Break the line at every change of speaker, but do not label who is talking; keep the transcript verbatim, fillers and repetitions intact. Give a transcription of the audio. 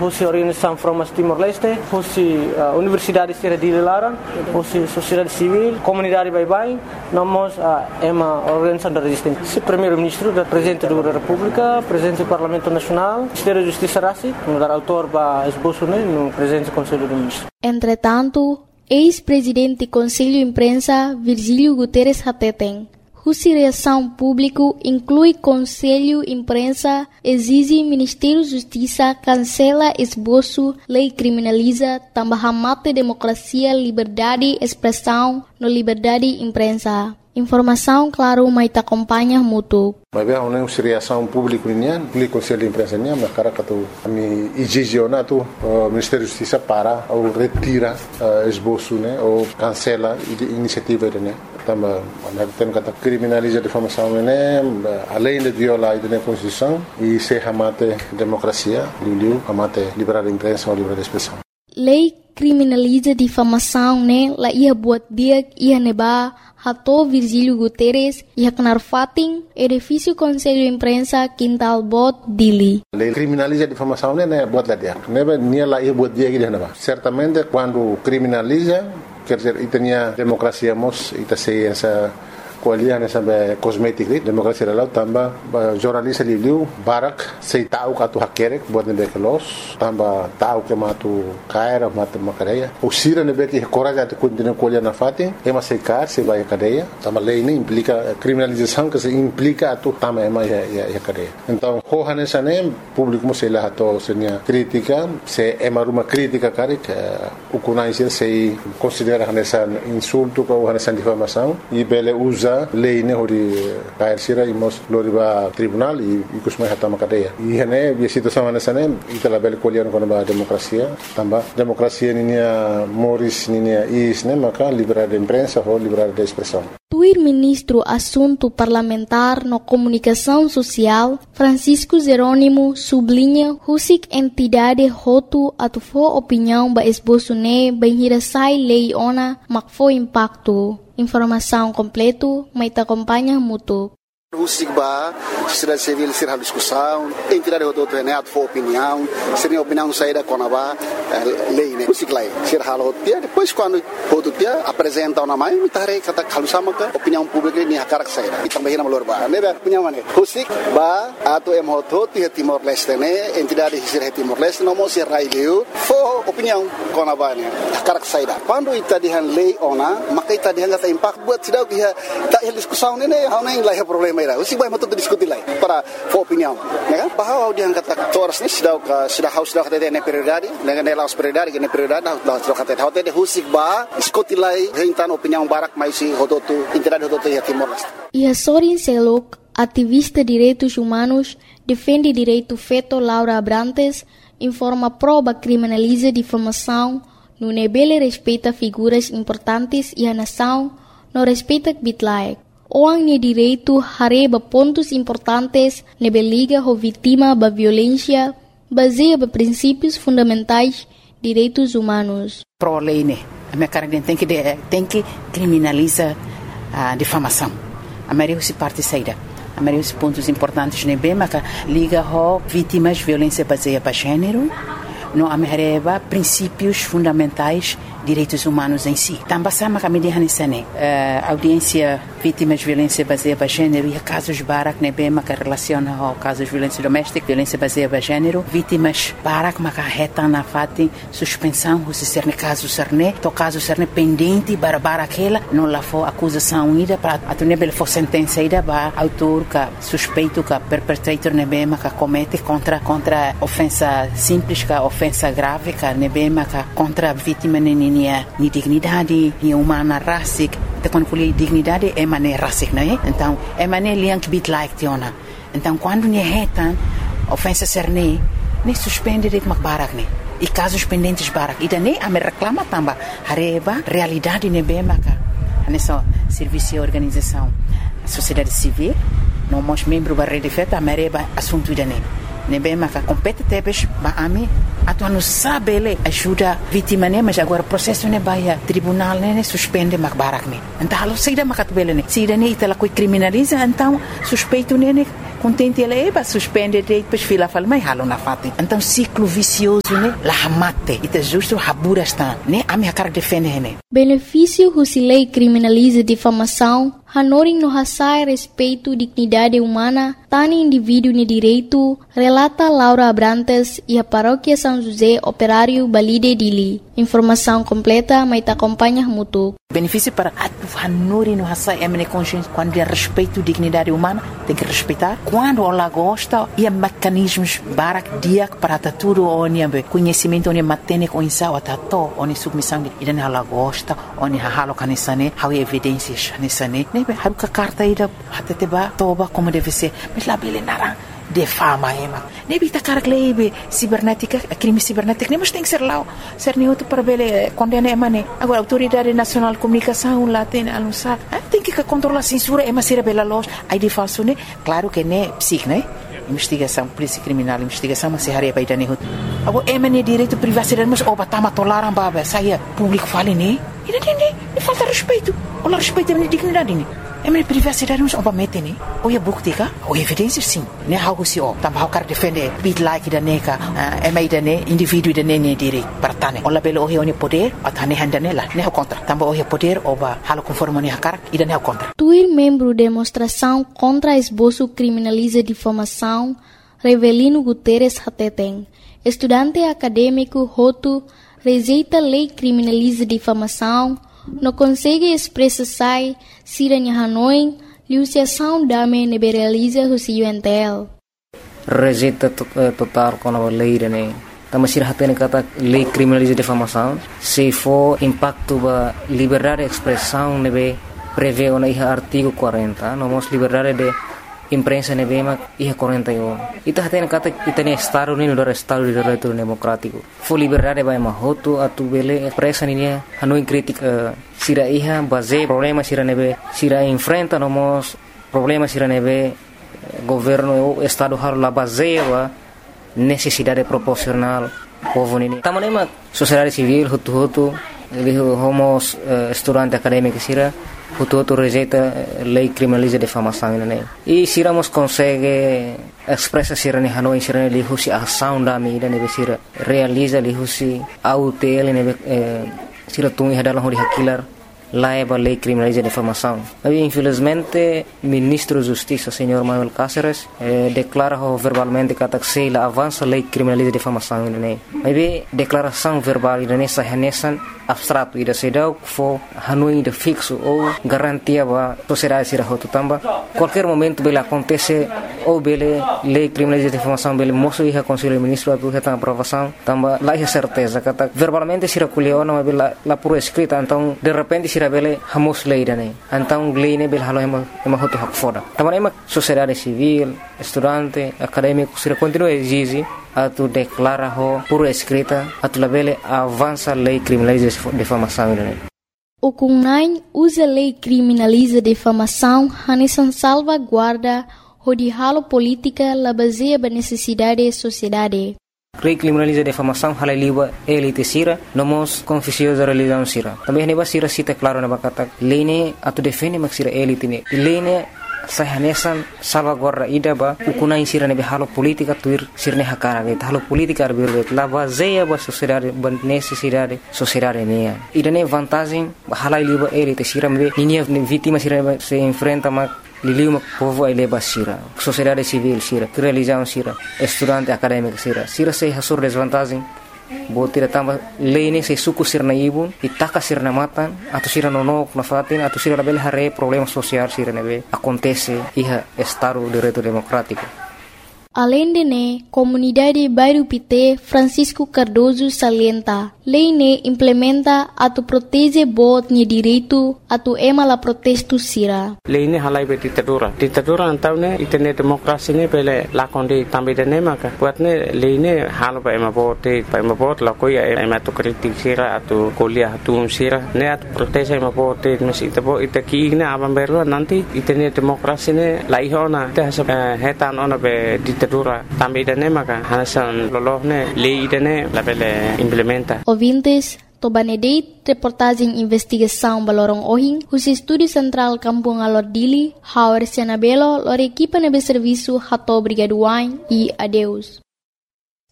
hosi organização Formas Timor-Leste, hosi uh, Universidade Sierra de Lilaran, hosi sociedade civil, comunidade Bye-Bye, nós é uma organização da resistência. O primeiro-ministro, o presidente da República, presidente do Parlamento Nacional, Ministério da Justiça Rassi, o autor da esboço no presidente do Conselho de Ministros.
Entretanto, ex-presidente do Conselho de Imprensa, Virgílio Guterres Hateteng, cuja reação pública inclui Conselho de Imprensa, exige Ministério da Justiça cancela esboço, lei criminaliza, também mata democracia, liberdade de expressão, no liberdade de imprensa. Informação, claro, mas te acompanha muito.
Mas bem, não é reação pública nian, público Conselho de Imprensa nian, mas cara que tu a mim exigionato o Ministério da Justiça para ou retira esboço, né, ou cancela a iniciativa, né. Também, nós temos que criminalizar a difamação, né, além de violar a Constituição e se amate democracia, liu amate liberdade de imprensa ou liberdade de expressão.
Lei criminaliza difamação, né, lá ia buat dia ia neba Hato Virgílio Guterres ia kenar fating edifício Conselho de Imprensa Quintal Bot Dili.
Lei criminaliza a difamação, né, buat lá dia. Neba nia lá ia buat dia que neba. Certamente quando criminaliza, quer dizer, e tinha democracia mos e tá sei essa coalian essa cosmética democracia lá também jornalista liu barak sei tahu katu hakerek buat nebe kelos também tahu que matu caira matu macareia o sira nebe que coragem de continuar coalian na fatin é mas sei car se vai a cadeia também lei nem implica criminalização que se implica a tu também é mais a cadeia então hohan essa nem público mo sei lá to senia crítica se é uma crítica cara que o conhecer se considera essa insulto ou essa difamação e bele usa lei ne hori kair sira imos loriba tribunal e kusmai hatama cadeia e hene a situação nessa né itala bel colher com a democracia também democracia ninia moris ninia is né maka liberdade de imprensa ou liberdade de expressão.
Tuir ministro assunto parlamentar no comunicação social Francisco Jerônimo sublinha husik entidade hotu atufo opinião ba esboço ne bem sai lei ona makfo impacto. Informação completo, mas te acompanha muito.
O SIGBA, sociedade civil, ser a discussão, entidade do treinado for opinião, seria opinião saída com a lei, né? O SIGLAI, ser a rotia, depois quando o rotia apresenta uma mãe, me tarei que está calusama que opinião pública nem a cara que saída. E também na malorba, né? Opinião né? O SIGBA, ato é moto, tinha Timor-Leste, né? Entidade de ser Timor-Leste, não mostra raileu, for opinião com a mãe, a cara que saída. Quando está de lei ona, mas que está de hanga impacto buat cidade que está em discussão, né? Não nem lá é problema. O SIGBA mau tentu diskusi lagi para opinião, ya kan? Bahwa dia kata toras ni sudah sudah haus sudah kata dia prioridade, dengan dia laus prioridade, dengan prioridade dah sudah kata dia. Hotel dia o SIGBA diskusi lagi hentan opinião barak mais si hototu entidade hototu ya Timor-Leste.
E a Sorin Selok, ativista de direitos humanos, defende direito feito Laura Abrantes, informa prova criminaliza difamação, no nebele respeita figuras importantes e a nação, no respeita bitlaek. Orang ni direito hareba pontos importantes nebe liga ho vítima ba violência baseia ba princípios fundamentais direitos humanos.
Pro lei né, a minha cara tem que tem que criminaliza a difamação. A maioria se parte saída. A maioria dos pontos importantes nebe mas liga ho vítimas violência baseia ba gênero. No amereba princípios fundamentais direitos humanos em si. Também sama kami dihan isane audiência vítimas de violência baseada em gênero e casos barak nebe maka relaciona ao casos de violência doméstica, violência baseada em gênero, vítimas barak maka reta na fati suspensão se ser ne caso serne, to caso serne pendente para bara aquela não lá for acusação ida para a nebe for sentença ida ba autor ka suspeito ka perpetrator nebe maka comete contra contra ofensa simples ka ofensa grave ka nebe maka contra vítima nini ni dignidade, ni humana racic, te quando fui dignidade é maneira racic, não é? Então, é maneira liang bit like tiona. Então, quando ni retan ofensa serne, ni suspende det mak barak ne. E casos pendentes barak. E daí a me reclama tamba, hareba realidade ne be maka. Nessa serviço e organização, a sociedade civil, não mos membro da rede feta, a mereba assunto idane. Nebe maka compete tebes ba ami atu anu sabele ajuda vítima ne mas agora processo ne baia tribunal ne suspende mak barak ne então halo seida makat bele ne seida ne itala coi criminaliza então suspeito ne ne contente ela eba suspende direito depois fila fala mas halo na fati então ciclo vicioso né la hamate ita justo habura está né a minha cara defende né
benefício se lei criminaliza difamação Hanoring no hasai respeito dignidade humana, tani indivíduo ni direito, relata Laura Abrantes e a paróquia São José Operário Balide Dili. Informação completa, mas te acompanha muito.
Benefício para a Hanoring no hasai é minha consciência quando é respeito dignidade humana, tem que respeitar. Quando ela gosta, e mecanismos barak dia para tudo onde conhecimento onde matene com insau atato onde submissão e dan ela gosta onde halo kanisane, há evidências kanisane. Haruka carta ida até teba toba como deve ser mas lá bele nara de fama ema nebi ta cara glebe cibernética crime cibernético nem mas tem que ser lá ser nem outro para bele condena ema né agora autoridade nacional de comunicação lá tem anunciar tem que controlar a censura ema ser bela loja aí de falso né claro que né psic né investigação polícia criminal investigação mas se haria vai dane agora ema né direito privacidade mas oba tama toleram baba saia público fale né e não tem nem falta respeito olha respeito a minha dignidade né é minha privacidade mas oba mete né ou é buktika ou evidências sim né algo se ó também o cara defende bit like da neca é mais da né indivíduo da né né direito para tane olha belo o é poder atane handa nela né o contra também o é poder oba halo conforme né cara e da né o contra
Tuir membro demonstração contra esboço criminaliza difamação Revelino Guterres Hateten estudante acadêmico Roto rejeita lei criminaliza difamação não consegue expressar sai siranya Hanoi liusiação dame neberaliza o C U N T L
rejeita total com a lei né também sir hatene kata lei criminaliza difamação se for impacto ba liberdade de expressão nebe prevê o iha artigo quarenta não mos liberdade de imprensa nebe mak iha quarenta e um ita hatene kata itane estado ni do estado de direito democrático fo liberdade ba mahoto atu bele expressa ni Hanoi crítica sira iha base problema sira nebe sira enfrenta no mos problema sira nebe governo estado har la base wa necessidade proporcional povo ni tamanema sociedade civil hutu hutu ele homos estudante acadêmico sira hutu hutu rejeita lei criminaliza difamação né e siramos consegue expressa sira ni Hanoi sira ni husi ação da mi da nebe sira realiza li husi autel nebe sira tungi hadalah hori hakilar laiba lei criminaliza difamação. Mas infelizmente ministro da Justiça, senhor Manuel Cáceres, eh, declara verbalmente que a la avança lei criminaliza difamação, né? Mas declaração verbal né sahanesan abstrato ida sedau fo Hanoi de fixo ou garantia ba sociedade sira hotu tamba qualquer momento bele acontece ou bele lei criminaliza difamação bele moço ia conselho ministro atu reta aprovação tamba lá é certeza kata verbalmente sira kuliona mas bele la pura escrita então de repente sira bele hamos lei dane então lei ne bele halo ema ema hotu hak foda tamba ema sociedade civil estudante acadêmico sira continua exige atu declara ho pura escrita atu labele avança lei criminaliza difamação né
o Cunhain usa lei criminaliza difamação hanesan salvaguarda hodihalo política la baseia ba necessidade sociedade
lei criminaliza difamação halai liba elite sira nomos confissio da religião sira também neba sira cita claro na bakata lei ne atu defende mak sira elite ne lei ne sahanesan salvaguarda ida ba ukunai sira ne halo politika tuir sirne hakara ge halo politika arbir la baseia ba sociedade ba necessidade sociedade ne ida ne vantagem halai liba elite sira me ninia vítima sira se enfrenta ma liliu povo ele ba sira sociedade civil sira religião sira estudante acadêmico sira sira se hasur desvantagem botira tamba leine se suku sirna ibun itaka sirna matan atau sira nonok na fatin atau sira label hare problema sosial sira nebe acontece iha estado de direito democrático.
Além de ne, comunidade Bairro Pité Francisco Cardoso salienta, lei ne implementa atu protege bot ni direito atu ema la protesto sira.
Lei ne halai be ditadura. Ditadura antau ne itene demokrasi ne pele lakonde tambe de ne maka. Buat ne lei ne halo ba ema bote, ba ema bot la koya ema tu kritik sira atu kuliah atu sira ne atu protege ema bote mesi tabo itaki ne abam beru nanti itene demokrasi ne lai hona te hasa hetan ona be ditadura tambe de ne maka hasan loloh ne lei de ne la pele implementa.
Ouvintes, Tobanedeit, reportagem investigação balorong ohing, os estúdio central Kampung Alor Dili, Hauer Senabelo, lor equipa nebe serviço Hato Brigaduain e adeus.